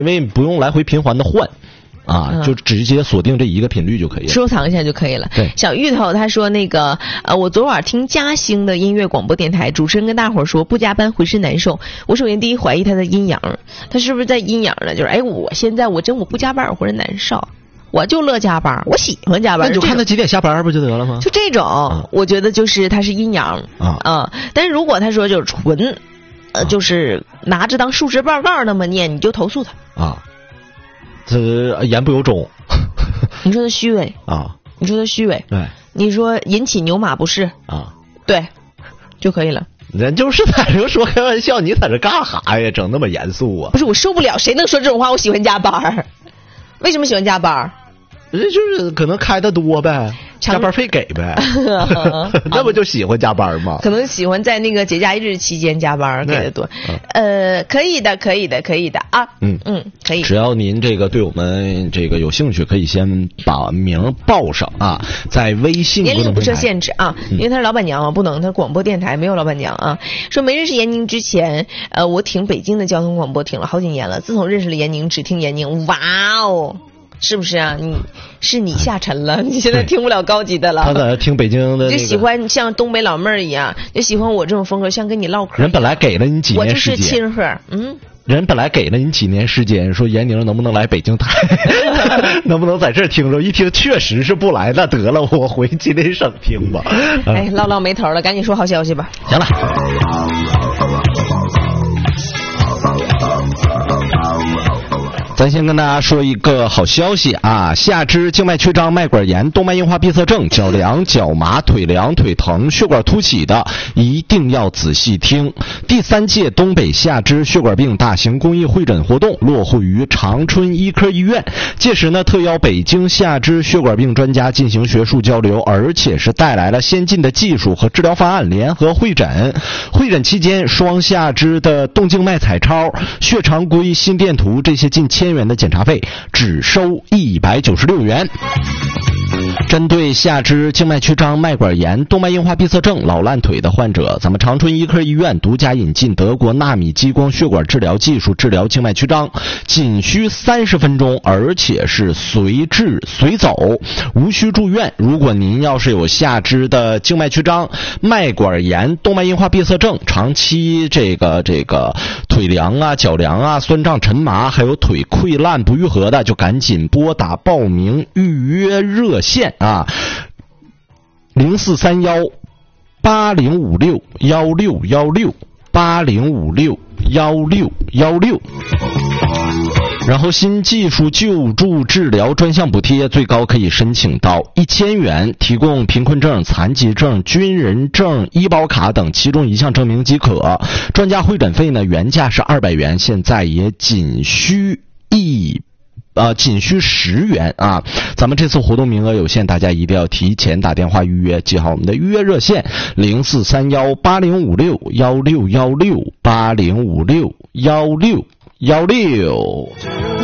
因为不用来回频繁的换。就直接锁定这一个频率就可以了， 收藏一下就可以了。 对， 小芋头他说我昨晚听嘉兴的音乐广播电台，主持人跟大伙说不加班浑身难受。我首先第一怀疑他的阴阳，他是不是在阴阳呢？就是我现在我不加班我浑身难受，我就乐加班，我喜欢加班。 那你就看他几点下班不就得了吗？ 就这种，我觉得就是他是阴阳但是如果他说就是纯就是拿着当述职报告那么念，你就投诉他这言不由衷。 你说他虚伪你说他虚伪， 对， 你说引起牛马不适对，就可以了。 人就是在这说开玩笑，你在这干哈呀？整那么严肃不是，我受不了，谁能说这种话？我喜欢加班，为什么喜欢加班？ 人就是可能开的多呗，加班费给呗，那不就喜欢加班吗？ 可能喜欢在那个节假日期间加班给的多。可以的可以的啊。可以。 只要您这个对我们这个有兴趣，可以先把名报上在微信年龄不设限制因为他是老板娘不能，他广播电台没有老板娘说没认识闫宁之前我听北京的交通广播听了好几年了，自从认识了闫宁只听闫宁。哇哦，是不是啊？你下沉了，你现在听不了高级的了。 他在听北京的， 就喜欢像东北老妹儿一样，就喜欢我这种风格，像跟你唠嗑。 人本来给了你几年时间， 我就是亲和。 人本来给了你几年时间，说闫宁能不能来北京台，能不能在这儿听着？一听确实是不来，那得了，我回吉林省听吧。 唠没头了，赶紧说好消息吧。 行了。咱先跟大家说一个好消息下肢静脉曲张、脉管炎、动脉硬化闭塞症、脚凉、脚麻、腿凉、腿疼、血管凸起的，一定要仔细听。第3届东北下肢血管病大型公益会诊活动落户于长春医科医院，届时呢，特邀北京下肢血管病专家进行学术交流，而且是带来了先进的技术和治疗方案联合会诊。会诊期间，双下肢的动静脉彩超、血常规、心电图这些近1000元的检查费只收196元。针对下肢静脉曲张、脉管炎、动脉硬化闭塞症、老烂腿的患者，咱们长春医科医院独家引进德国纳米激光血管治疗技术，治疗静脉曲张仅需30分钟，而且是随治随走，无需住院。如果您要是有下肢的静脉曲张、脉管炎、动脉硬化闭塞症，长期这个腿凉脚凉酸胀沉麻，还有腿溃烂不愈合的，就赶紧拨打报名预约热线0431 8056 1616 8056 1616。然后新技术救助治疗专项补贴最高可以申请到1000元，提供贫困证、残疾证、军人证、医保卡等其中一项证明即可。专家会诊费呢，原价是200元，现在也仅需10元咱们这次活动名额有限，大家一定要提前打电话预约，记好我们的预约热线0431 8056 1616 8056 1616。